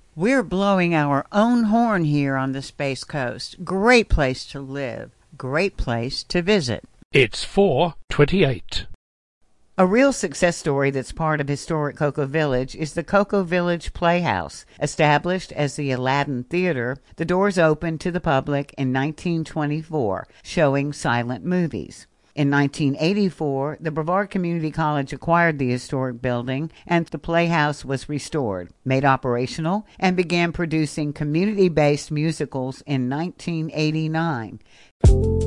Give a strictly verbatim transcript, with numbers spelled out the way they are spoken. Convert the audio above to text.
We're blowing our own horn here on the Space Coast. Great place to live. Great place to visit. It's four twenty-eight. A real success story that's part of historic Cocoa Village is the Cocoa Village Playhouse. Established as the Aladdin Theater, the doors opened to the public in nineteen twenty-four, showing silent movies. In nineteen eighty-four, the Brevard Community College acquired the historic building, and the Playhouse was restored, made operational, and began producing community-based musicals in nineteen eighty-nine.